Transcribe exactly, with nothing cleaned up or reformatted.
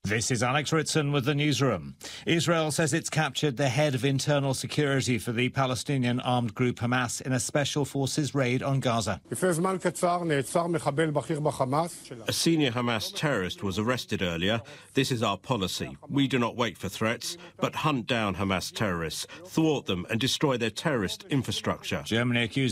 This is Alex Ritson with the newsroom. Israel says it's captured the head of internal security for the Palestinian armed group Hamas in a special forces raid on Gaza. A senior Hamas terrorist was arrested earlier. This is our policy. We do not wait for threats, but hunt down Hamas terrorists, thwart them and destroy their terrorist infrastructure. Germany accused